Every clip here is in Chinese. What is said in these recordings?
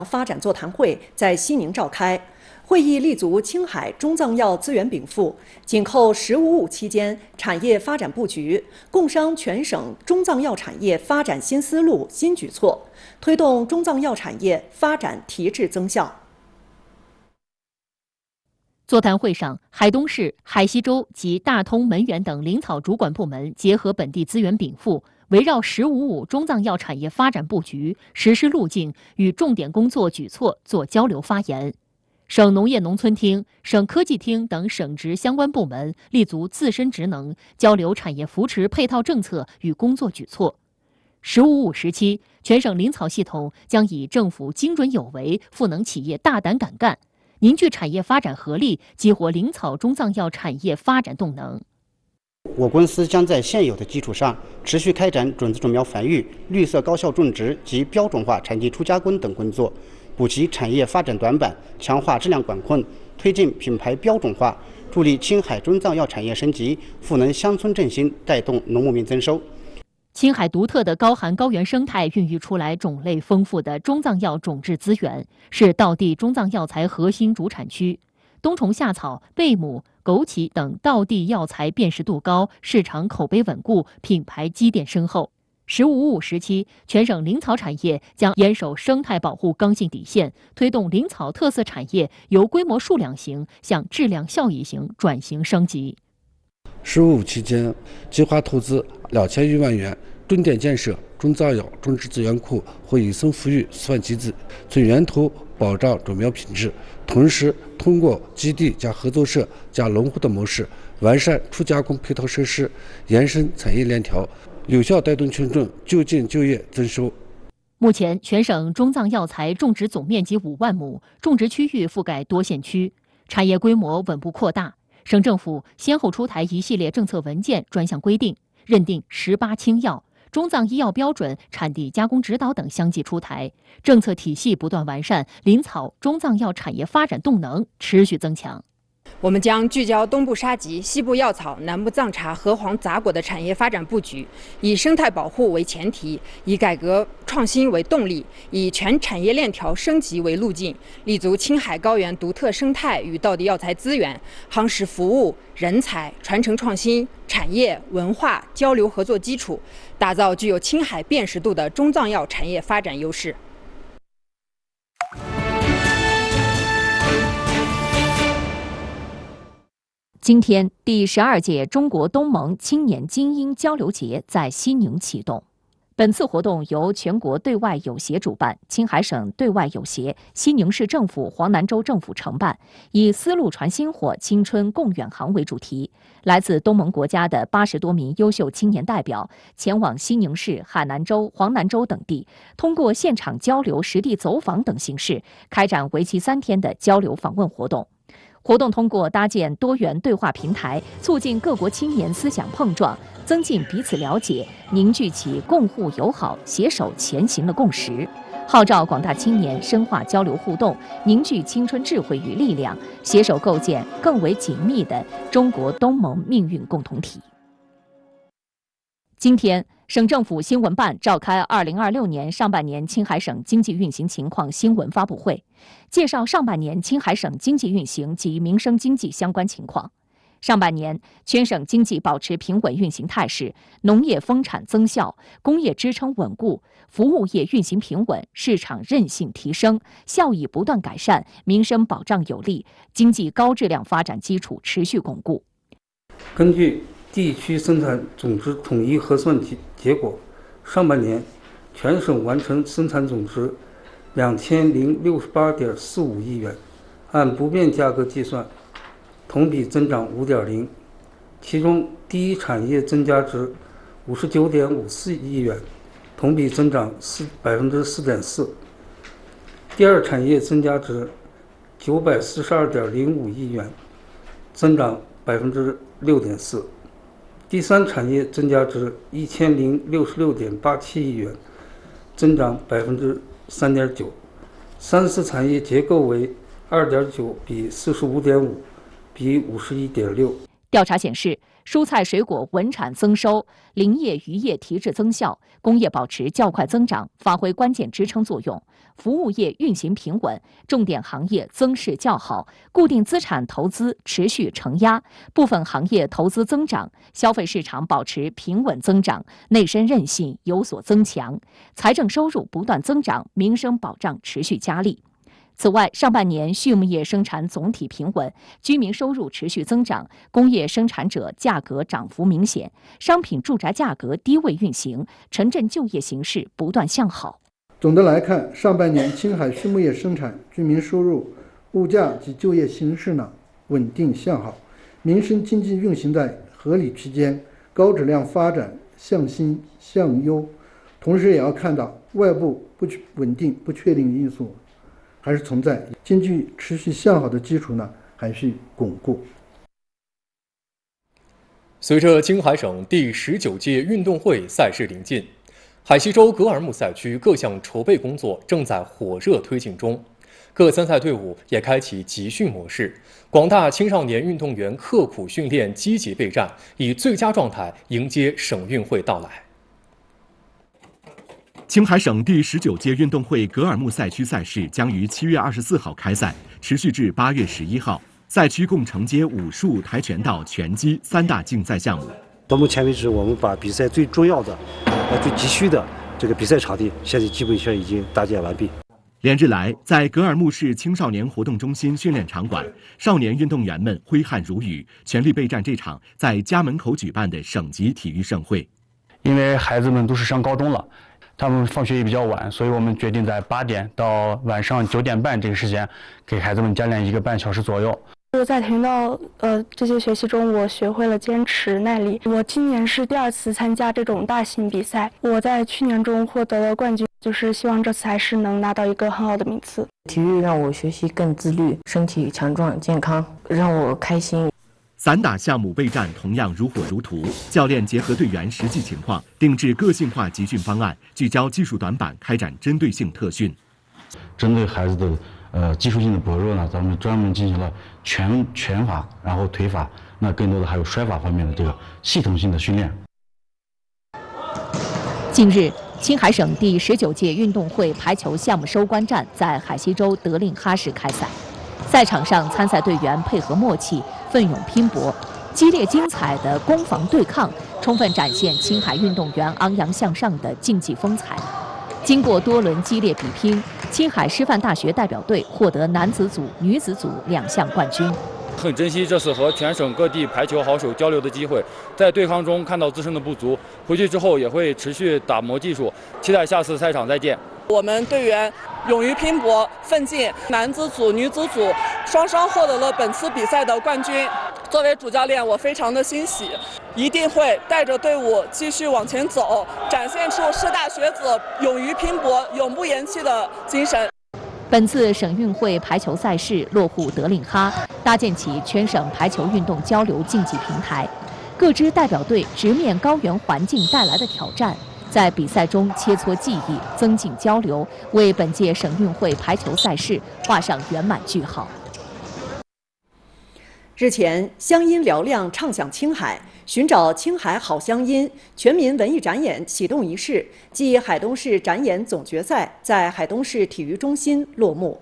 发展座谈会在西宁召开，会议立足青海中藏药资源禀赋，紧扣“十五五”期间产业发展布局，共商全省中藏药产业发展新思路、新举措，推动中藏药产业发展提质增效。 座谈会上，海东市、海西州及大通、门源等林草主管部门结合本地资源禀赋，围绕“十五五”中藏药产业发展布局、实施路径与重点工作举措做交流发言。省农业农村厅、省科技厅等省直相关部门立足自身职能，交流产业扶持配套政策与工作举措。“十五五”时期，全省林草系统将以政府精准有为赋能企业大胆敢干，凝聚产业发展合力，激活林草中藏药产业发展动能。 我公司将在现有的基础上，持续开展种子种苗繁育、绿色高效种植及标准化产地出加工等工作，补齐产业发展短板，强化质量管控，推进品牌标准化，助力青海中藏药产业升级，赋能乡村振兴，带动农牧民增收。 青海独特的高寒高原生态孕育出来种类丰富的中藏药种质资源，是道地中藏药材核心主产区。冬虫夏草、贝母、枸杞等道地药材辨识度高，市场口碑稳固，品牌积淀深厚。“十五五”时期，全省林草产业将严守生态保护刚性底线，推动林草特色产业由规模数量型向质量效益型转型升级。 “十五五”期间，计划投资2000余万元，重点建设中藏药种植资源库和野生富裕算机制，从源头保障种苗品质，同时通过基地加合作社加农户的模式，完善初加工配套设施，延伸产业链条，有效带动群众就近就业增收。 目前，全省中藏药材种植总面积5万亩，种植区域覆盖多县区，产业规模稳步扩大。省政府先后出台一系列政策文件、专项规定，认定18青药、中藏医药标准、产地加工指导等相继出台，政策体系不断完善，林草中藏药产业发展动能持续增强。 我们将聚焦东部沙棘、西部药草、南部藏茶、河黄杂果的产业发展布局，以生态保护为前提，以改革创新为动力，以全产业链条升级为路径，立足青海高原独特生态与道地药材资源，夯实服务、人才、传承创新、产业文化交流合作基础，打造具有青海辨识度的中藏药产业发展优势。 今天，第12届中国东盟青年精英交流节在西宁启动。本次活动由全国对外友协主办，青海省对外友协、西宁市政府、黄南州政府承办，以“丝路传薪火，青春共远航”为主题。来自东盟国家的80多名优秀青年代表前往西宁市、海南州、黄南州等地，通过现场交流、实地走访等形式，开展为期3天的交流访问活动。活动通过搭建多元对话平台，促进各国青年思想碰撞，增进彼此了解，凝聚起共互友好、携手前行的共识，号召广大青年深化交流互动，凝聚青春智慧与力量，携手构建更为紧密的中国东盟命运共同体。今天，省政府新闻办召开2026年上半年青海省经济运行情况新闻发布会，介绍上半年青海省经济运行及民生经济相关情况。上半年，全省经济保持平稳运行态势，农业丰产增效，工业支撑稳固，服务业运行平稳，市场韧性提升，效益不断改善，民生保障有力，经济高质量发展基础持续巩固。 根据地区生产总值统一核算结果，上半年全省完成生产总值2068.45亿元，按不变价格计算，同比增长5.0%。其中，第一产业增加值59.54亿元，同比增长4.4%；第二产业增加值942.05亿元，增长6.4%。第三产业增加值1066.87亿元，增长3.9%。三四产业结构为2.9比45.5比51.6。 调查显示， 蔬菜水果稳产增收，林业渔业提质增效，工业保持较快增长，发挥关键支撑作用；服务业运行平稳，重点行业增势较好，固定资产投资持续承压，部分行业投资增长，消费市场保持平稳增长，内生韧性有所增强，财政收入不断增长，民生保障持续加力。此外，上半年畜牧业生产总体平稳，居民收入持续增长，工业生产者价格涨幅明显，商品住宅价格低位运行，城镇就业形势不断向好。 总的来看，上半年青海畜牧业生产、居民收入、物价及就业形势呢稳定向好，民生经济运行在合理区间，高质量发展向新向优。同时也要看到外部不稳定、不确定因素还是存在，经济持续向好的基础呢还需巩固。 随着青海省第19届运动会赛事临近，海西州格尔木赛区各项筹备工作正在火热推进中，各参赛队伍也开启集训模式，广大青少年运动员刻苦训练，积极备战，以最佳状态迎接省运会到来。 青海省第19届运动会格尔木赛区赛事将于7月24号开赛，持续至8月11号。赛区共承接武术、跆拳道、拳击3大竞赛项目。 到目前为止，我们把比赛最重要的、最急需的这个比赛场地，现在基本上已经搭建完毕。 连日来，在格尔木市青少年活动中心训练场馆，少年运动员们挥汗如雨，全力备战这场在家门口举办的省级体育盛会。 因为孩子们都是上高中了，他们放学也比较晚，所以我们决定在8点到晚上9点半这个时间，给孩子们加练1个半小时左右。 在跆拳道这些学习中，我学会了坚持耐力。我今年是第2次参加这种大型比赛，我在去年中获得了冠军，就是希望这次还是能拿到一个很好的名次。 体育让我学习更自律，身体强壮健康，让我开心。 散打项目备战同样如火如荼，教练结合队员实际情况，定制个性化集训方案，聚焦技术短板，开展针对性特训。 针对孩子的技术性的薄弱呢，咱们专门进行了拳法，然后腿法，那更多的还有摔法方面的这个系统性的训练。 近日，青海省第19届运动会排球项目收官战在海西州德令哈市开赛。赛场上，参赛队员配合默契，奋勇拼搏，激烈精彩的攻防对抗，充分展现青海运动员昂扬向上的竞技风采。经过多轮激烈比拼，青海师范大学代表队获得男子组、女子组2项冠军。 很珍惜这次和全省各地排球好手交流的机会，在对抗中看到自身的不足，回去之后也会持续打磨技术，期待下次赛场再见。 我们队员勇于拼搏奋进，男子组、女子组双双获得了本次比赛的冠军。作为主教练，我非常的欣喜，一定会带着队伍继续往前走，展现出师大学子勇于拼搏、永不言弃的精神。 本次省运会排球赛事落户德令哈，搭建起全省排球运动交流竞技平台。各支代表队直面高原环境带来的挑战，在比赛中切磋技艺，增进交流，为本届省运会排球赛事画上圆满句号。 日前，乡音嘹亮唱响青海，寻找青海好乡音全民文艺展演启动仪式暨海东市展演总决赛在海东市体育中心落幕。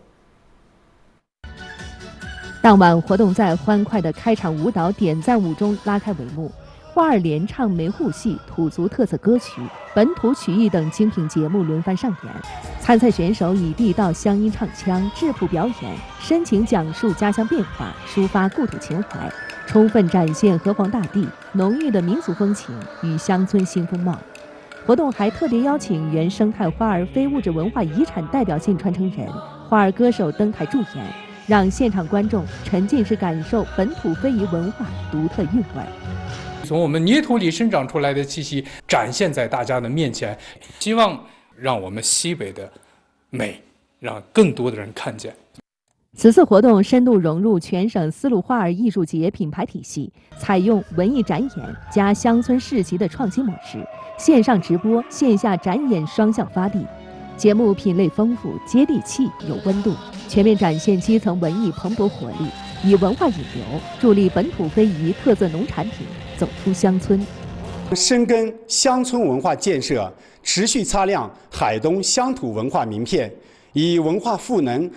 当晚，活动在欢快的开场舞蹈点赞舞中拉开帷幕。花儿联唱梅户戏、土族特色歌曲、本土曲艺等精品节目轮番上演。参赛选手以地道乡音唱腔、质朴表演，深情讲述家乡变化，抒发故土情怀，充分展现河湟大地浓郁的民俗风情与乡村新风貌。活动还特别邀请原生态花儿非物质文化遗产代表性传承人、花儿歌手登台助演，让现场观众沉浸式感受本土非遗文化独特韵味。 从我们泥土里生长出来的气息展现在大家的面前，希望让我们西北的美让更多的人看见。 此次活动深度融入全省丝路花儿艺术节品牌体系，采用文艺展演加乡村市集的创新模式，线上直播、线下展演双向发力。节目品类丰富、接地气、有温度，全面展现基层文艺蓬勃活力，以文化引流，助力本土非遗特色农产品走出乡村。 深耕乡村文化建设，持续擦亮海东乡土文化名片，以文化赋能